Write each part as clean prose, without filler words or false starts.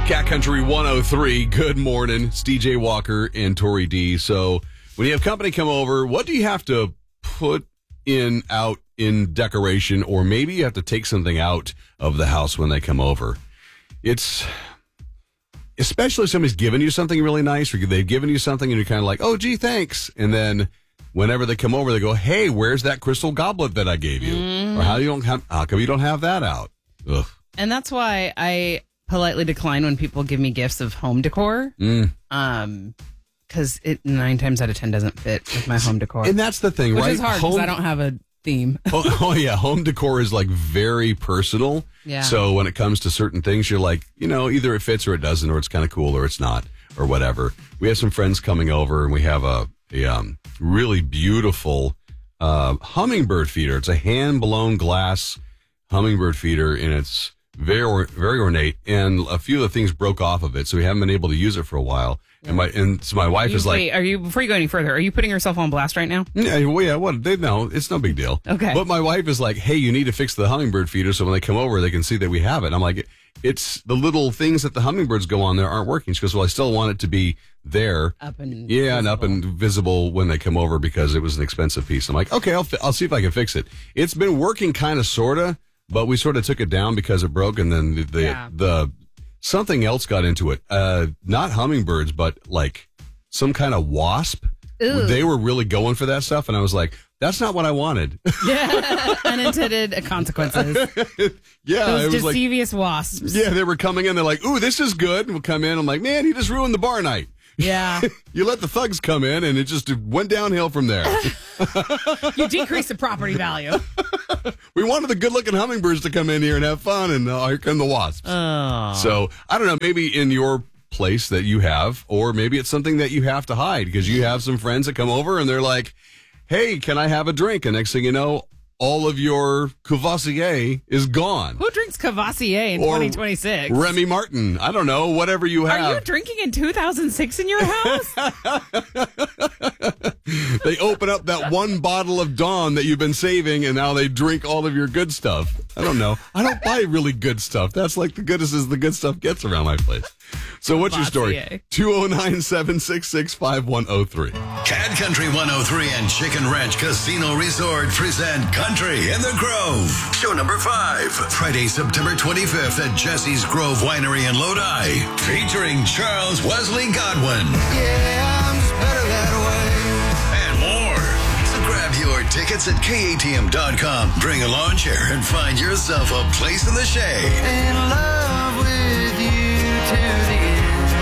Cat Country 103, good morning. It's DJ Walker and Tori D. So when you have company come over, what do you have to put out in decoration, or maybe you have to take something out of the house when they come over? It's, especially if somebody's given you something really nice, or they've given you something and you're kind of like, oh, gee, thanks. And then whenever they come over, they go, hey, where's that crystal goblet that I gave you? Or how come you don't have that out? Ugh. And that's why I politely decline when people give me gifts of home decor. Because it 9 times out of 10 doesn't fit with my home decor. And that's the thing, Which right? Which is hard because I don't have a theme. oh, yeah. Home decor is like very personal. Yeah. So when it comes to certain things, you're like, either it fits or it doesn't, or it's kind of cool or it's not, or whatever. We have some friends coming over, and we have a really beautiful hummingbird feeder. It's a hand-blown glass hummingbird feeder, and it's very, very ornate. And a few of the things broke off of it, so we haven't been able to use it for a while. And so my wife is like, wait, before you go any further, are you putting yourself on blast right now? Yeah, well, yeah, what? No, it's no big deal. Okay. But my wife is like, hey, you need to fix the hummingbird feeder so when they come over, they can see that we have it. And I'm like, it's the little things that the hummingbirds go on there aren't working. She goes, well, I still want it to be there. Up and visible when they come over because it was an expensive piece. I'm like, okay, I'll see if I can fix it. It's been working kind of, sort of, but we sort of took it down because it broke, and then the something else got into it. Not hummingbirds, but like some kind of wasp. Ooh. They were really going for that stuff, and I was like, that's not what I wanted. Yeah, unintended consequences. Yeah, those it was mischievous wasps. Yeah, they were coming in. They're like, ooh, this is good. And we'll come in. I'm like, man, you just ruined the bar night. Yeah. You let the thugs come in, and it just went downhill from there. You decrease the property value. We wanted the good-looking hummingbirds to come in here and have fun, and here come the wasps. Oh. So, I don't know, maybe in your place that you have, or maybe it's something that you have to hide, because you have some friends that come over, and they're like, hey, can I have a drink? And next thing you know, all of your Courvoisier is gone. Who drinks Courvoisier in 2026? Remy Martin. I don't know. Whatever you have. Are you drinking in 2006 in your house? They open up that one bottle of Dawn that you've been saving, and now they drink all of your good stuff. I don't know. I don't buy really good stuff. That's like the goodest as the good stuff gets around my place. So what's your story? 209-766-5103. Cat Country 103 and Chicken Ranch Casino Resort present Country in the Grove. Show number 5. Friday, September 25th at Jesse's Grove Winery in Lodi. Featuring Charles Wesley Godwin. Yeah, I'm just better that way. And more. So grab your tickets at KATM.com. Bring a lawn chair and find yourself a place in the shade. In love with you to the end.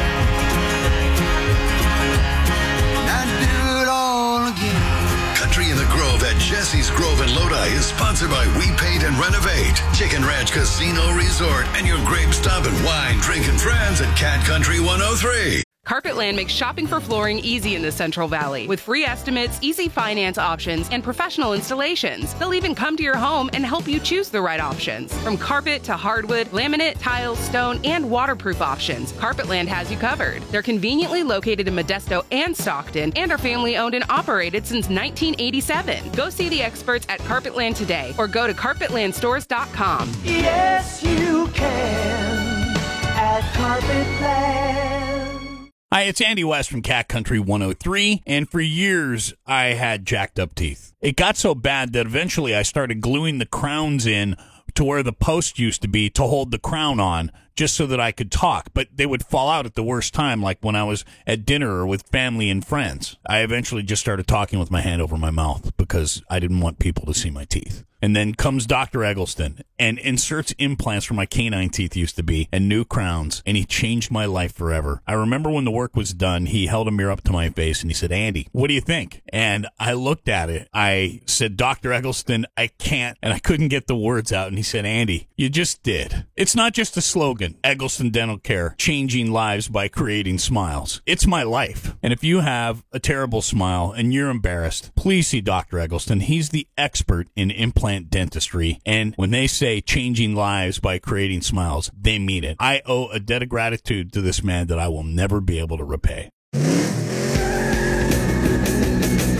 I'd do it all again. Country in the Grove at Jesse's Grove in Lodi is sponsored by We Paint and Renovate, Chicken Ranch Casino Resort, and your grape stomping, wine drinking friends at Cat Country 103. Carpetland makes shopping for flooring easy in the Central Valley with free estimates, easy finance options, and professional installations. They'll even come to your home and help you choose the right options. From carpet to hardwood, laminate, tile, stone, and waterproof options, Carpetland has you covered. They're conveniently located in Modesto and Stockton and are family owned and operated since 1987. Go see the experts at Carpetland today or go to carpetlandstores.com. Yes, you can at Carpetland. Hi, it's Andy West from Cat Country 103, and for years I had jacked up teeth. It got so bad that eventually I started gluing the crowns in to where the post used to be to hold the crown on, just so that I could talk, but they would fall out at the worst time, like when I was at dinner or with family and friends. I eventually just started talking with my hand over my mouth because I didn't want people to see my teeth. And then comes Dr. Eggleston and inserts implants where my canine teeth used to be and new crowns, and he changed my life forever. I remember when the work was done, he held a mirror up to my face and he said, Andy, what do you think? And I looked at it. I said, Dr. Eggleston, I can't. And I couldn't get the words out. And he said, Andy, you just did. It's not just a slogan, Eggleston Dental Care, changing lives by creating smiles. It's my life. And if you have a terrible smile and you're embarrassed, please see Dr. Eggleston. He's the expert in implant dentistry, and when they say changing lives by creating smiles, they mean it. I owe a debt of gratitude to this man that I will never be able to repay.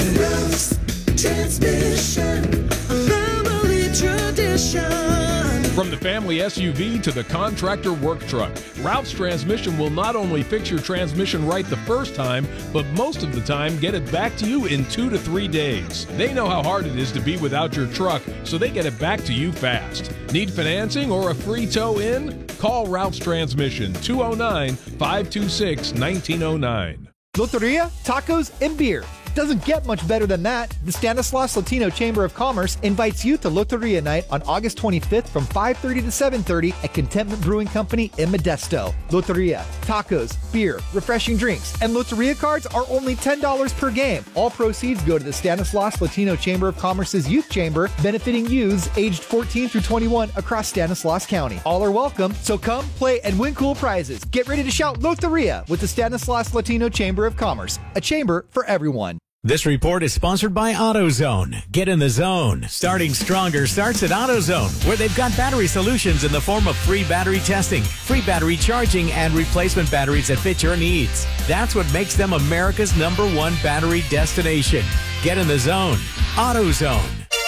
Transmission, family tradition. From the family SUV to the contractor work truck, Ralph's Transmission will not only fix your transmission right the first time, but most of the time get it back to you in 2 to 3 days. They know how hard it is to be without your truck, so they get it back to you fast. Need financing or a free tow in? Call Ralph's Transmission, 209-526-1909. Loteria, tacos, and beer. Doesn't get much better than that. The Stanislaus Latino Chamber of Commerce invites you to Loteria Night on August 25th from 5:30 to 7:30 at Contentment Brewing Company in Modesto. Loteria, tacos, beer, refreshing drinks, and Loteria cards are only $10 per game. All proceeds go to the Stanislaus Latino Chamber of Commerce's Youth Chamber, benefiting youths aged 14 through 21 across Stanislaus County. All are welcome, so come, play, and win cool prizes. Get ready to shout Loteria with the Stanislaus Latino Chamber of Commerce, a chamber for everyone. This report is sponsored by AutoZone. Get in the zone. Starting stronger starts at AutoZone, where they've got battery solutions in the form of free battery testing, free battery charging, and replacement batteries that fit your needs. That's what makes them America's #1 battery destination. Get in the zone. AutoZone.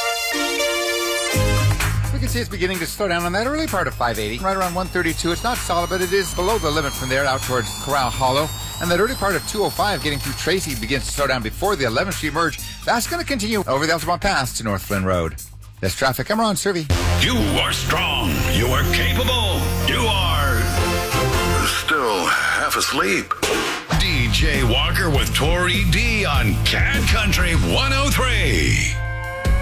We can see it's beginning to slow down on that early part of 580, right around 132. It's not solid, but it is below the limit from there out towards Corral Hollow. And that early part of 205 getting through Tracy begins to slow down before the 11th Street merge. That's going to continue over the Altamont Pass to North Flynn Road. There's traffic. I'm Ron Servey. You are strong. You are capable. You are still half asleep. DJ Walker with Tori D on Cat Country 103.